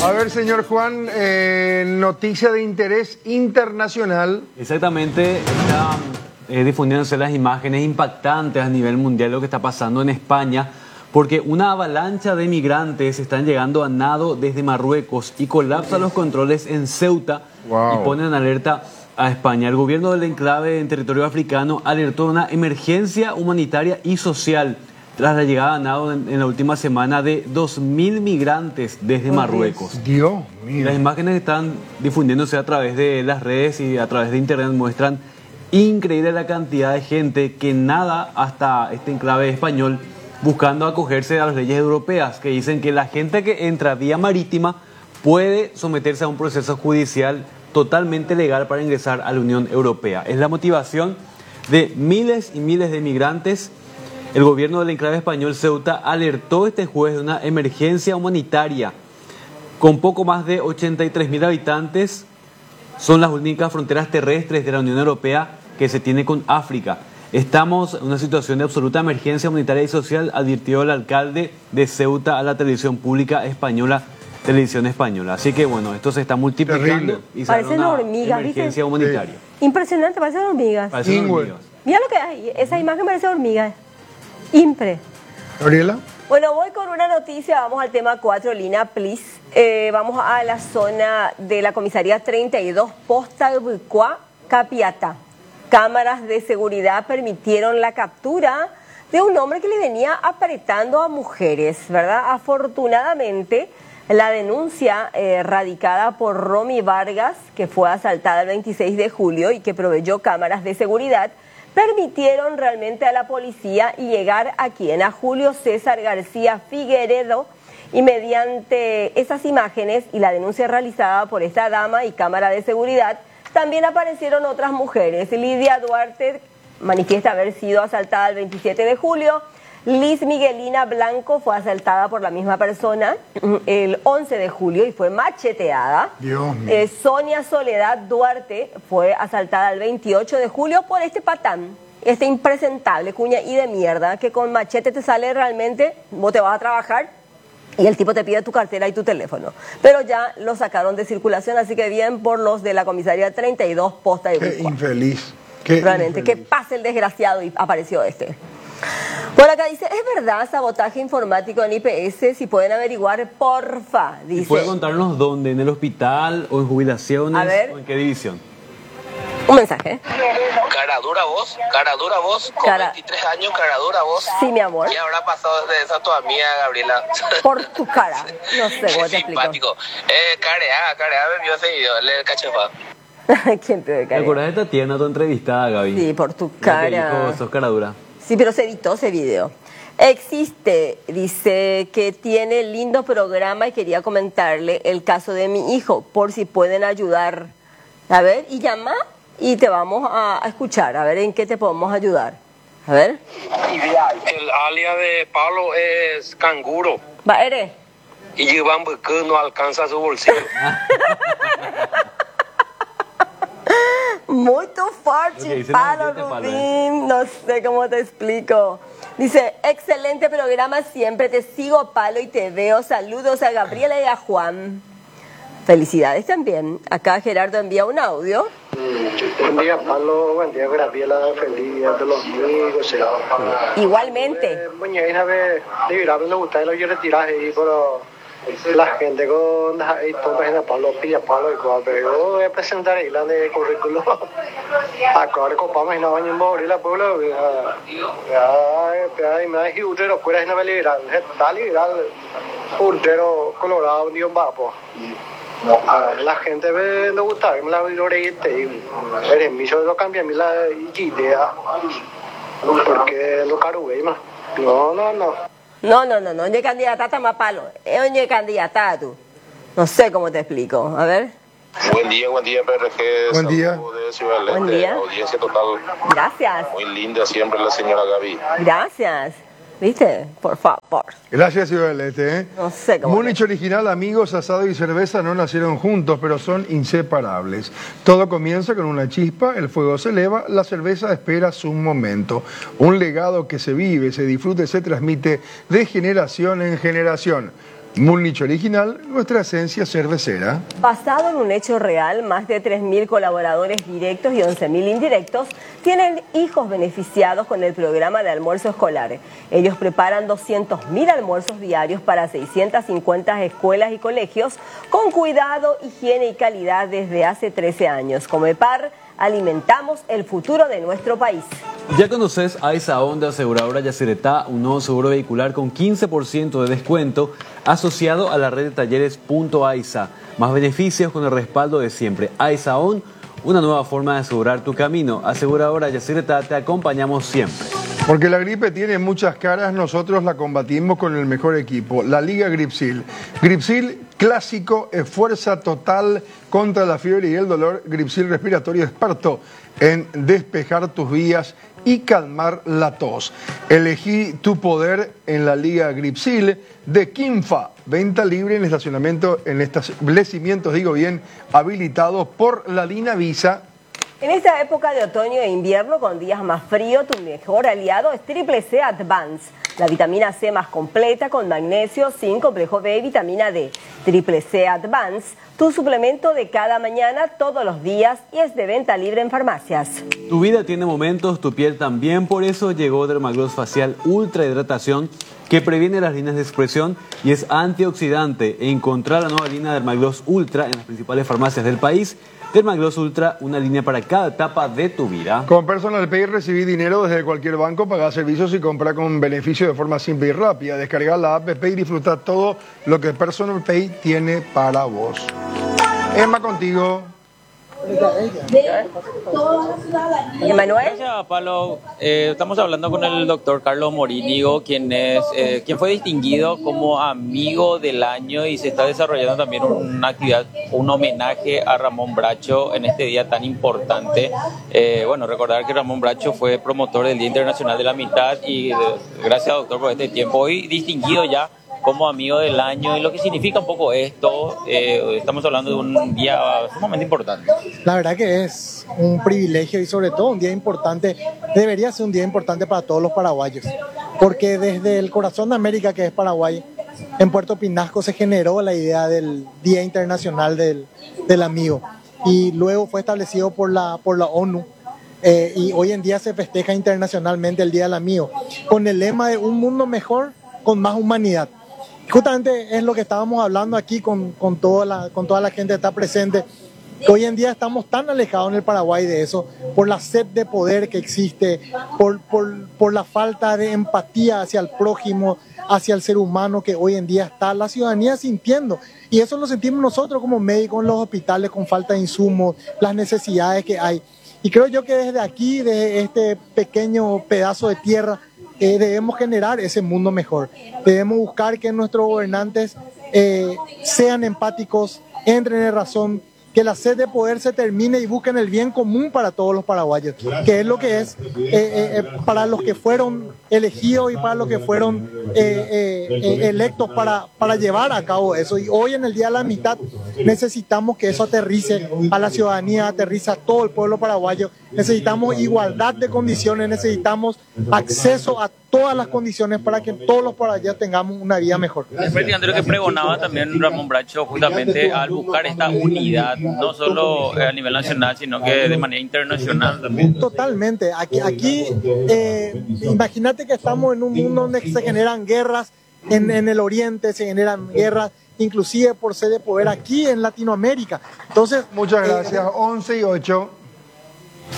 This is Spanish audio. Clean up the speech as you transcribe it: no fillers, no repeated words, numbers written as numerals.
A ver, señor Juan, noticia de interés internacional. Exactamente, están difundiéndose las imágenes impactantes a nivel mundial de lo que está pasando en España, porque una avalancha de migrantes están llegando a nado desde Marruecos y colapsan los controles en Ceuta y ponen en alerta a España. El gobierno del enclave en territorio africano alertó de una emergencia humanitaria y social tras la llegada a nado en la última semana de 2.000 migrantes desde Marruecos. Dios mío. Las imágenes están difundiéndose a través de las redes y a través de internet, muestran increíble la cantidad de gente que nada hasta este enclave español buscando acogerse a las leyes europeas, que dicen que la gente que entra vía marítima puede someterse a un proceso judicial totalmente legal para ingresar a la Unión Europea. Es la motivación de miles y miles de migrantes. El gobierno del enclave español Ceuta alertó este jueves de una emergencia humanitaria. Con poco más de 83.000 habitantes, son las únicas fronteras terrestres de la Unión Europea que se tiene con África. Estamos en una situación de absoluta emergencia humanitaria y social, advirtió el alcalde de Ceuta a la televisión pública española, Televisión Española. Así que bueno, esto se está multiplicando y será parecen una hormigas, emergencia humanitaria. Sí. Impresionante, parecen hormigas. Parecen hormigas. Mira lo que hay, esa imagen parece hormigas. Impre. Gabriela. Bueno, voy con una noticia, vamos al tema 4, Lina, please. Vamos a la zona de la comisaría 32, Posta Buicua, Capiatá. Cámaras de seguridad permitieron la captura de un hombre que le venía apretando a mujeres, ¿verdad? Afortunadamente, la denuncia radicada por Romy Vargas, que fue asaltada el 26 de julio y que proveyó cámaras de seguridad, permitieron realmente a la policía llegar a Julio César García Figueredo, y mediante esas imágenes y la denuncia realizada por esta dama y cámara de seguridad, también aparecieron otras mujeres. Lidia Duarte manifiesta haber sido asaltada el 27 de julio, Liz Miguelina Blanco fue asaltada por la misma persona el 11 de julio y fue macheteada. Dios mío. Sonia Soledad Duarte fue asaltada el 28 de julio por este patán, este impresentable, cuña y de mierda, que con machete te sale realmente, vos te vas a trabajar y el tipo te pide tu cartera y tu teléfono. Pero ya lo sacaron de circulación, así que bien por los de la comisaría 32 Posta de Qué Buicua. infeliz. Realmente, que pase el desgraciado y apareció este. Por acá dice, ¿es verdad sabotaje informático en IPS? Si pueden averiguar, porfa, dice. ¿Y puede contarnos dónde? ¿En el hospital o en jubilaciones? A ver. ¿O en qué división? Un mensaje. Cara dura vos, con 23 años, cara dura vos. Sí, mi amor. ¿Qué habrá pasado desde esa tu amiga, Gabriela? Por tu cara. No sé, Qué vos te explico. simpático. Carea, me vio ese video, le cachefa. ¿Quién te ve ¿Te cara? acuerdas de Tatiana, tu entrevistada, Gaby? Sí, por tu La que cara. dijo, sos cara dura. Sí, pero se editó ese video. Existe, dice, que tiene lindo programa y quería comentarle el caso de mi hijo, por si pueden ayudar. A ver, y llama y te vamos a escuchar, a ver en qué te podemos ayudar. A ver. El alias de Pablo es Canguro. Va, eres. Y Iván Bucú no alcanza su bolsillo. Muy tu forte, Ok, Palo dice Palo, Rubín, no sé cómo te explico. Dice, excelente programa, siempre te sigo, Palo, y te veo. Saludos a Gabriela y a Juan. Felicidades también. Acá Gerardo envía un audio. Buen día, Pablo. Buen día, Gabriela. Feliz día de los amigos. Igualmente. Mañana me gusta lo yo retiraje y pero la gente con ahí toda gente Pablo pilla Pablo y cual pero yo voy a presentar ahí la de currículum. Acá copamos no baño morir la pueblo. Ya me da hiutero fuera en la liberal, está liberal. Puntero colorado ni un vapo. La gente me gusta, me la vigorita y eres mi yo lo cambia mi la idea porque lo caro güey más. No, No, de candidata está más Palo. Es de candidata tú. No sé cómo te explico. A ver. Buen día, PRG. Buen día. De Ciudad del Buen Este, día. audiencia total. Gracias. Muy linda siempre la señora Gaby. Gracias. ¿Viste? Por favor. Gracias, Ciudad del Este. ¿Eh? No sé cómo. Múnich original, amigos, asado y cerveza no nacieron juntos, pero son inseparables. Todo comienza con una chispa, el fuego se eleva, la cerveza espera su momento. Un legado que se vive, se disfruta y se transmite de generación en generación. Múnich Original, nuestra esencia cervecera. Basado en un hecho real, más de 3.000 colaboradores directos y 11.000 indirectos tienen hijos beneficiados con el programa de almuerzo escolar. Ellos preparan 200.000 almuerzos diarios para 650 escuelas y colegios con cuidado, higiene y calidad desde hace 13 años. Comepar, alimentamos el futuro de nuestro país. Ya conoces Aisaón de Aseguradora Yacyretá, un nuevo seguro vehicular con 15% de descuento asociado a la red de talleres Punto Aisa. Más beneficios con el respaldo de siempre. Aisaón, una nueva forma de asegurar tu camino. Aseguradora Yacyretá, te acompañamos siempre. Porque la gripe tiene muchas caras, nosotros la combatimos con el mejor equipo, la Liga Gripsil. Gripsil clásico es fuerza total contra la fiebre y el dolor. Gripsil respiratorio experto en despejar tus vías y calmar la tos. Elegí tu poder en la Liga Gripsil de Kinfa. Venta libre en estacionamiento, en establecimientos, habilitados por la Lina Visa. En esta época de otoño e invierno, con días más fríos, tu mejor aliado es Triple C Advance. La vitamina C más completa con magnesio, zinc, complejo B y vitamina D. Triple C Advance, tu suplemento de cada mañana, todos los días, y es de venta libre en farmacias. Tu vida tiene momentos, tu piel también, por eso llegó Dermagloss Facial Ultra Hidratación, que previene las líneas de expresión y es antioxidante. Encontrar la nueva línea Dermagloss Ultra en las principales farmacias del país. Dermagloss Ultra, una línea para cada etapa de tu vida. Con Personal Pay recibí dinero desde cualquier banco, pagar servicios y comprar con beneficio de forma simple y rápida. Descargar la app y disfrutar todo lo que Personal Pay tiene para vos. Emma, contigo. Emanuel. Gracias, Pablo. Estamos hablando con el doctor Carlos Morínigo, quien fue distinguido como amigo del año y se está desarrollando también una actividad, un homenaje a Ramón Bracho en este día tan importante. Recordar que Ramón Bracho fue promotor del Día Internacional de la Amistad y gracias, doctor, por este tiempo. Hoy distinguido ya como amigo del año y lo que significa un poco esto. Estamos hablando de un día sumamente importante. La verdad que es un privilegio y sobre todo un día importante, debería ser un día importante para todos los paraguayos, porque desde el corazón de América, que es Paraguay, en Puerto Pinasco se generó la idea del Día Internacional del Amigo y luego fue establecido por la ONU. Y hoy en día se festeja internacionalmente el Día del Amigo con el lema de un mundo mejor con más humanidad. Justamente es lo que estábamos hablando aquí con toda la gente que está presente, que hoy en día estamos tan alejados en el Paraguay de eso, por la sed de poder que existe, por la falta de empatía hacia el prójimo, hacia el ser humano que hoy en día está la ciudadanía sintiendo. Y eso lo sentimos nosotros como médicos en los hospitales con falta de insumos, las necesidades que hay. Y creo yo que desde aquí, desde este pequeño pedazo de tierra, debemos generar ese mundo mejor. Debemos buscar que nuestros gobernantes sean empáticos, entren en razón, que la sed de poder se termine y busquen el bien común para todos los paraguayos, que es lo que es para los que fueron elegidos y para los que fueron electos para llevar a cabo eso. Y hoy en el Día de la Amistad necesitamos que eso aterrice a la ciudadanía, aterrice a todo el pueblo paraguayo. Necesitamos igualdad de condiciones, necesitamos acceso a todas las condiciones para que todos los paraguayos tengamos una vida mejor. Es prácticamente lo que pregonaba también Ramón Bracho justamente al buscar esta unidad, no solo a nivel nacional, sino que de manera internacional también. Totalmente. Aquí imagínate que estamos en un mundo donde se generan guerras en el oriente, se generan guerras inclusive por sed de poder aquí en Latinoamérica. Entonces, muchas gracias. 11:08.